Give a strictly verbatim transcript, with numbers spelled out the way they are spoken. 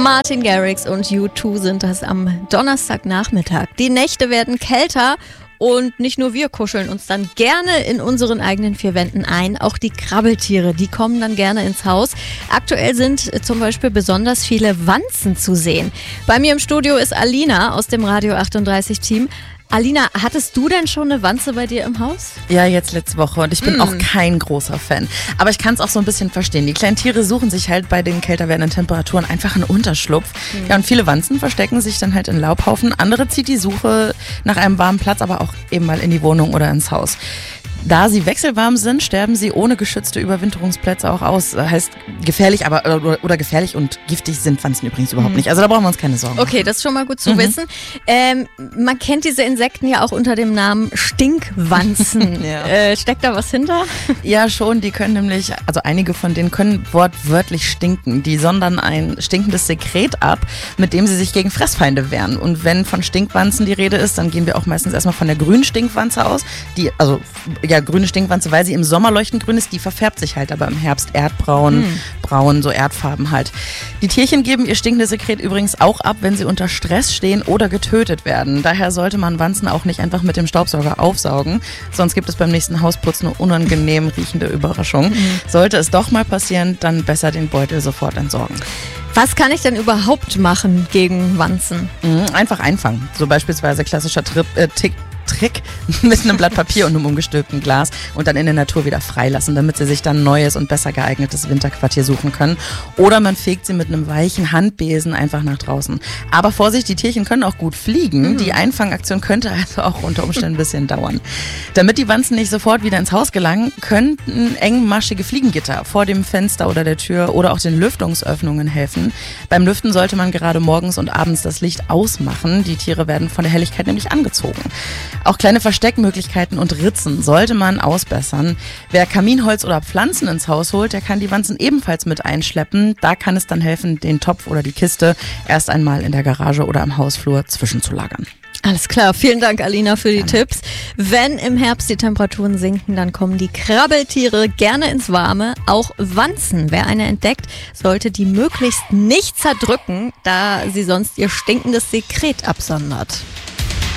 Martin Garrix und U zwei sind das am Donnerstagnachmittag. Die Nächte werden kälter und nicht nur wir kuscheln uns dann gerne in unseren eigenen vier Wänden ein. Auch die Krabbeltiere, die kommen dann gerne ins Haus. Aktuell sind zum Beispiel besonders viele Wanzen zu sehen. Bei mir im Studio ist Alina aus dem Radio achtunddreißig Team. Alina, hattest du denn schon eine Wanze bei dir im Haus? Ja, jetzt letzte Woche und ich bin mm. auch kein großer Fan. Aber ich kann es auch so ein bisschen verstehen. Die kleinen Tiere suchen sich halt bei den kälter werdenden Temperaturen einfach einen Unterschlupf. Mm. Ja, und viele Wanzen verstecken sich dann halt in Laubhaufen. Andere zieht die Suche nach einem warmen Platz aber auch eben mal in die Wohnung oder ins Haus. Da sie wechselwarm sind, sterben sie ohne geschützte Überwinterungsplätze auch aus. Heißt gefährlich, aber oder, oder gefährlich und giftig sind Wanzen übrigens überhaupt mhm. nicht. Also da brauchen wir uns keine Sorgen machen. Okay, das ist schon mal gut zu mhm. wissen. Ähm, man kennt diese Insekten ja auch unter dem Namen Stinkwanzen. ja. äh, steckt da was hinter? Ja, schon. Die können nämlich, also einige von denen können wortwörtlich stinken. Die sondern ein stinkendes Sekret ab, mit dem sie sich gegen Fressfeinde wehren. Und wenn von Stinkwanzen die Rede ist, dann gehen wir auch meistens erstmal von der grünen Stinkwanze aus. Die, also ja, grüne Stinkwanze, weil sie im Sommer leuchtend grün ist, die verfärbt sich halt aber im Herbst erdbraun, mm. braun, so Erdfarben halt. Die Tierchen geben ihr stinkendes Sekret übrigens auch ab, wenn sie unter Stress stehen oder getötet werden. Daher sollte man Wanzen auch nicht einfach mit dem Staubsauger aufsaugen, sonst gibt es beim nächsten Hausputz eine unangenehm riechende Überraschung. Mm. Sollte es doch mal passieren, dann besser den Beutel sofort entsorgen. Was kann ich denn überhaupt machen gegen Wanzen? Mm, einfach einfangen. So beispielsweise klassischer Trip, äh, Tick. Trick mit einem Blatt Papier und einem umgestülpten Glas und dann in der Natur wieder freilassen, damit sie sich dann neues und besser geeignetes Winterquartier suchen können. Oder man fegt sie mit einem weichen Handbesen einfach nach draußen. Aber Vorsicht, die Tierchen können auch gut fliegen. Mhm. Die Einfangaktion könnte also auch unter Umständen ein bisschen dauern. Damit die Wanzen nicht sofort wieder ins Haus gelangen, könnten engmaschige Fliegengitter vor dem Fenster oder der Tür oder auch den Lüftungsöffnungen helfen. Beim Lüften sollte man gerade morgens und abends das Licht ausmachen. Die Tiere werden von der Helligkeit nämlich angezogen. Auch kleine Versteckmöglichkeiten und Ritzen sollte man ausbessern. Wer Kaminholz oder Pflanzen ins Haus holt, der kann die Wanzen ebenfalls mit einschleppen. Da kann es dann helfen, den Topf oder die Kiste erst einmal in der Garage oder im Hausflur zwischenzulagern. Alles klar, vielen Dank Alina für die gerne. Tipps. Wenn im Herbst die Temperaturen sinken, dann kommen die Krabbeltiere gerne ins Warme, auch Wanzen. Wer eine entdeckt, sollte die möglichst nicht zerdrücken, da sie sonst ihr stinkendes Sekret absondert.